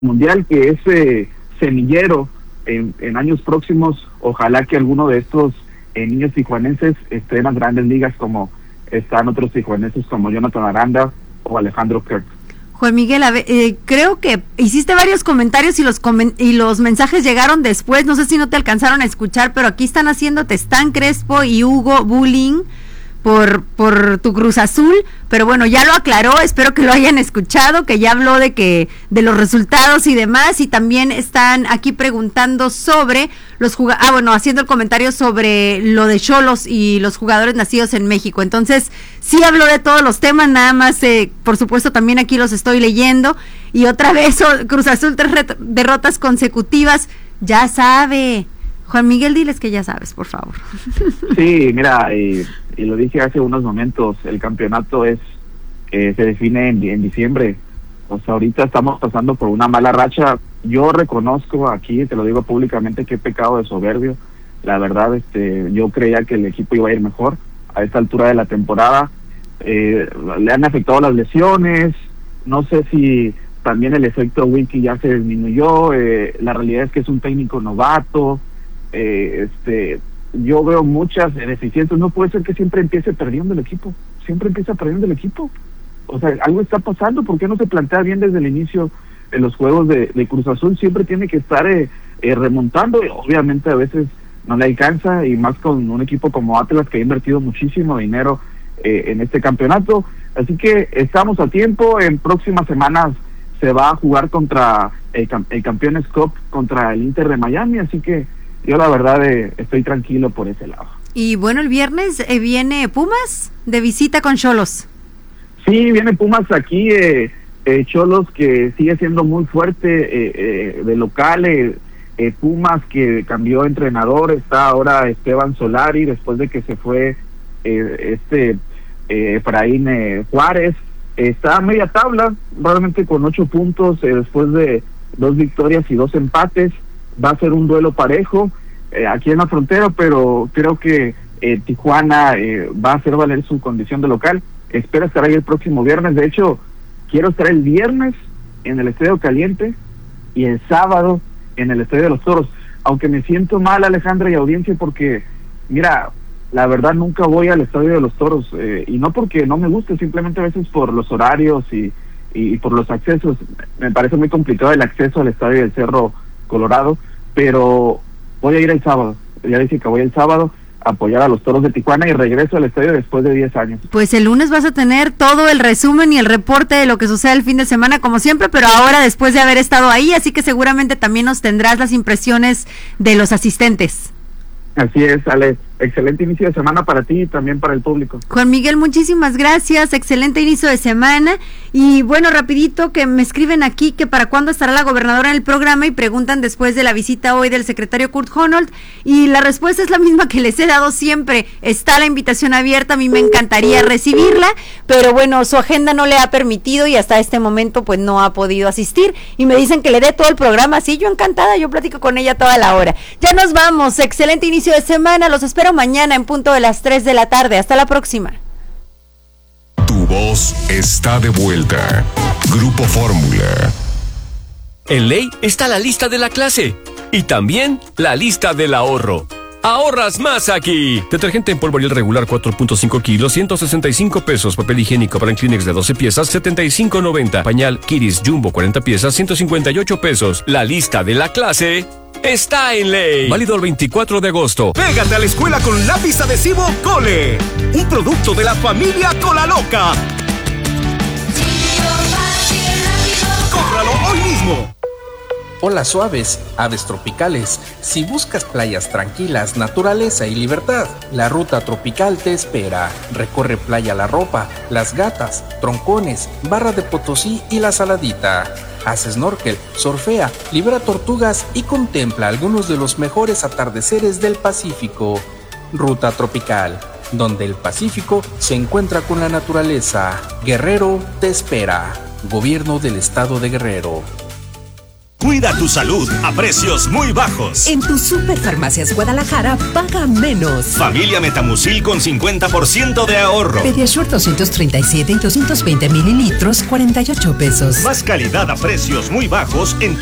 mundial, que es semillero en años próximos. Ojalá que alguno de estos niños tijuanenses esté en las grandes ligas como están otros tijuanenses como Jonathan Aranda o Alejandro Kirk. Juan Miguel, creo que hiciste varios comentarios y los mensajes llegaron después, no sé si no te alcanzaron a escuchar, pero aquí están haciéndote Stan Crespo y Hugo bullying por tu Cruz Azul, pero bueno, ya lo aclaró, espero que lo hayan escuchado, que ya habló de los resultados y demás, y también están aquí preguntando sobre haciendo el comentario sobre lo de Xolos y los jugadores nacidos en México. Entonces, sí habló de todos los temas, nada más, por supuesto, también aquí los estoy leyendo, y otra vez Cruz Azul 3 derrotas consecutivas, ya sabe. Juan Miguel, diles que ya sabes, por favor. Sí, mira, y lo dije hace unos momentos, el campeonato se define en diciembre. O sea, ahorita estamos pasando por una mala racha. Yo reconozco aquí, te lo digo públicamente, que he pecado de soberbio. La verdad, yo creía que el equipo iba a ir mejor a esta altura de la temporada. Le han afectado las lesiones, no sé si también el efecto Wiki ya se disminuyó. La realidad es que es un técnico novato. Yo veo muchas deficiencias. No puede ser que siempre empiece perdiendo el equipo, o sea, algo está pasando. ¿Por qué no se plantea bien desde el inicio en los juegos de Cruz Azul? Siempre tiene que estar remontando, obviamente a veces no le alcanza, y más con un equipo como Atlas, que ha invertido muchísimo dinero en este campeonato. Así que estamos a tiempo. En próximas semanas se va a jugar contra el Campeones Cup, contra el Inter de Miami, así que yo la verdad estoy tranquilo por ese lado. Y bueno, el viernes viene Pumas de visita con Xolos. Sí, viene Pumas aquí, Xolos que sigue siendo muy fuerte de local, Pumas que cambió entrenador, está ahora Esteban Solari después de que se fue Efraín Juárez, está a media tabla, realmente con 8 puntos después de 2 victorias y 2 empates. Va a ser un duelo parejo aquí en la frontera, pero creo que Tijuana va a hacer valer su condición de local. Espero estar ahí el próximo viernes. De hecho, quiero estar el viernes en el Estadio Caliente y el sábado en el Estadio de los Toros. Aunque me siento mal, Alejandra y audiencia, porque, mira, la verdad nunca voy al Estadio de los Toros, y no porque no me guste, simplemente a veces por los horarios y por los accesos. Me parece muy complicado el acceso al Estadio del Cerro Colorado, pero voy a ir el sábado. Ya dije que voy el sábado a apoyar a los Toros de Tijuana y regreso al estadio después de 10 años. Pues el lunes vas a tener todo el resumen y el reporte de lo que sucede el fin de semana como siempre, pero ahora después de haber estado ahí, así que seguramente también nos tendrás las impresiones de los asistentes. Así es, Ale. Excelente inicio de semana para ti y también para el público. Juan Miguel, muchísimas gracias, excelente inicio de semana. Y bueno, rapidito, que me escriben aquí que para cuándo estará la gobernadora en el programa y preguntan después de la visita hoy del secretario Kurt Honold, y la respuesta es la misma que les he dado siempre: está la invitación abierta, a mí me encantaría recibirla, pero bueno, su agenda no le ha permitido y hasta este momento pues no ha podido asistir, y me dicen que le dé todo el programa. Sí, yo encantada, yo platico con ella toda la hora. Ya nos vamos, excelente inicio de semana, los espero mañana en punto de las 3 de la tarde. Hasta la próxima. Tu voz está de vuelta. Grupo Fórmula. En Ley está la lista de la clase y también la lista del ahorro. ¡Ahorras más aquí! Detergente en polvo Ariel regular 4.5 kilos, 165 pesos. Papel higiénico para Kleenex de 12 piezas, 75.90. Pañal Kiris Jumbo 40 piezas, 158 pesos. La lista de la clase está en Ley. Válido el 24 de agosto. Pégate a la escuela con lápiz adhesivo Cole, un producto de la familia Colaloca. ¡Cómpralo hoy mismo! Hola suaves, aves tropicales. Si buscas playas tranquilas, naturaleza y libertad, la ruta tropical te espera. Recorre Playa La Ropa, Las Gatas, Troncones, Barra de Potosí y La Saladita. Haz snorkel, surfea, libera tortugas y contempla algunos de los mejores atardeceres del Pacífico. Ruta tropical, donde el Pacífico se encuentra con la naturaleza. Guerrero te espera. Gobierno del Estado de Guerrero. Cuida tu salud a precios muy bajos. En tu Superfarmacias Guadalajara, paga menos. Familia Metamucil con 50% de ahorro. Pediasure 237 y 220 mililitros, 48 pesos. Más calidad a precios muy bajos en tu